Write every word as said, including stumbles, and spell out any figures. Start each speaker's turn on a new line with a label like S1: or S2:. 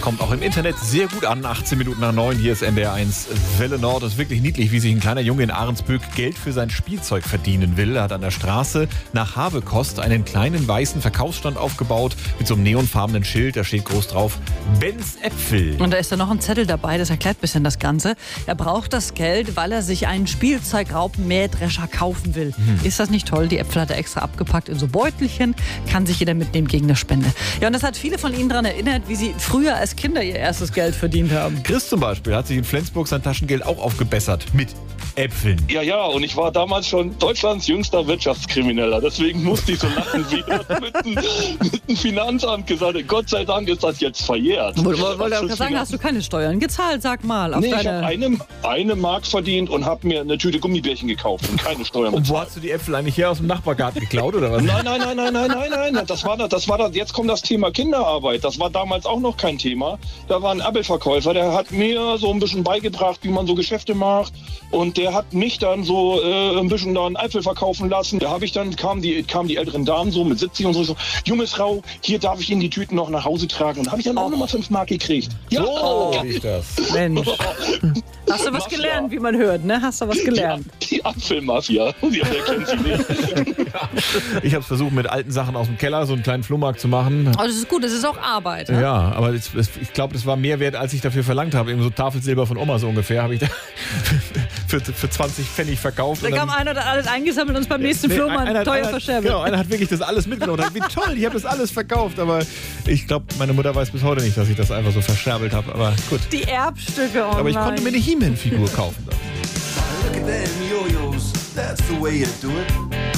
S1: kommt auch im Internet sehr gut an. achtzehn Minuten nach neun, hier ist N D R eins Welle Nord. Das ist wirklich niedlich, wie sich ein kleiner Junge in Ahrensböck Geld für sein Spielzeug verdienen will. Er hat an der Straße nach Habekost einen kleinen weißen Verkaufsstand aufgebaut mit so einem neonfarbenen Schild. Da steht groß drauf, Benz Äpfel.
S2: Und da ist dann noch ein Zettel dabei, das erklärt ein bisschen das Ganze. Er braucht das Geld, weil er sich einen Spielzeugraupenmähdrescher kaufen will. Hm. Ist das nicht toll? Die Äpfel hat er extra abgepackt in so Beutelchen. Kann sich jeder mitnehmen gegen eine Spende. Ja, und das hat viele von Ihnen daran erinnert, wie sie früher als Kinder ihr erstes Geld verdient haben.
S1: Chris zum Beispiel hat sich in Flensburg sein Taschengeld auch aufgebessert mit Äpfeln.
S3: Ja, ja, und ich war damals schon Deutschlands jüngster Wirtschaftskrimineller. Deswegen musste ich so lachen, wie er mit, dem, mit dem Finanzamt gesagt hat, Gott sei Dank ist das jetzt verjährt.
S2: Wollte wollt auch sagen, hast du keine Steuern gezahlt, sag mal. Auf
S3: nee,
S2: deine...
S3: ich habe eine, eine Mark verdient und habe mir eine Tüte Gummibärchen gekauft und keine Steuern bezahlt.
S1: Und wo hast du die Äpfel eigentlich her aus dem Nachbargarten geklaut, oder was?
S3: Nein, nein, nein, nein, nein, nein, nein. Das war das, das war das, jetzt kommt das Thema Kinderarbeit. Das war damals auch noch kein Thema. Da war ein Apfelverkäufer, der hat mir so ein bisschen beigebracht, wie man so Geschäfte macht. Und der hat mich dann so äh, ein bisschen da einen Apfel verkaufen lassen. Da habe ich dann, kamen die, kamen die älteren Damen so mit siebzig und so, so, junge Frau, hier darf ich Ihnen die Tüten noch nach Hause tragen. Und da habe ich dann auch nochmal fünf Mark gekriegt.
S1: Ja, so wie ich das.
S2: Mensch. Hast du was
S3: Mafia.
S2: gelernt, wie man hört, ne? Hast du was gelernt?
S3: Die, die Apfelmafia. Die erkennt sie nicht.
S1: Ich habe es versucht, mit alten Sachen aus dem Keller so einen kleinen Flohmarkt zu machen.
S2: Aber das ist gut, das ist auch Arbeit. Ne?
S1: Ja, aber das, das, ich glaube, das war mehr wert, als ich dafür verlangt habe. Eben so Tafelsilber von Oma so ungefähr habe ich da für, für zwanzig Pfennig verkauft.
S2: Da kam einer, der alles eingesammelt und uns beim nächsten nee, Flohmarkt einer, teuer einer, verscherbelt.
S1: Genau, einer hat wirklich das alles mitgenommen. Wie toll, ich habe das alles verkauft. Aber ich glaube, meine Mutter weiß bis heute nicht, dass ich das einfach so verscherbelt habe. Aber gut.
S2: Die Erbstücke online.
S1: Aber ich konnte mir eine He-Man-Figur kaufen.
S4: Look at them yo-yos, that's the way you do it.